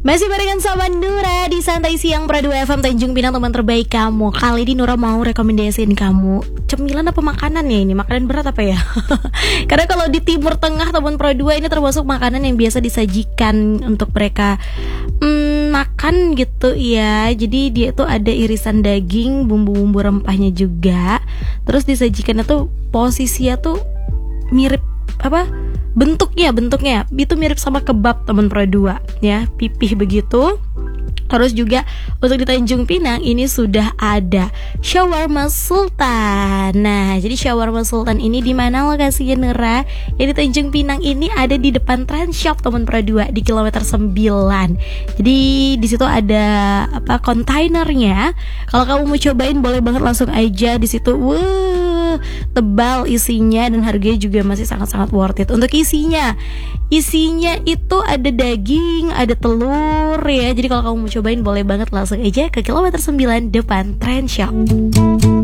Masih barengan sama Nura di Santai Siang Pro 2 FM Tanjung Pinang, teman terbaik kamu. Kali ini Nura mau rekomendasiin kamu cemilan apa makanan ya ini? Makanan berat apa ya? Karena kalau di Timur Tengah teman Pro 2 ini termasuk makanan yang biasa disajikan untuk mereka makan gitu ya. Jadi dia tuh ada irisan daging, bumbu-bumbu rempahnya juga. Terus disajikannya tuh posisinya tuh mirip apa? Bentuknya itu mirip sama kebab teman Pro 2 ya, pipih begitu. Terus juga untuk di Tanjung Pinang ini sudah ada Shawarma Sultan. Nah, jadi Shawarma Sultan ini di mana lokasinya Nera? Ya di Tanjung Pinang ini ada di depan Transshop teman Pro 2 di kilometer 9. Jadi di situ ada apa kontainernya. Kalau kamu mau cobain boleh banget langsung aja di situ. Tebal isinya dan harganya juga masih sangat-sangat worth it. Untuk isinya itu ada daging, ada telur ya. Jadi kalau kamu mau cobain boleh banget langsung aja ke kilometer 9 depan Transshop.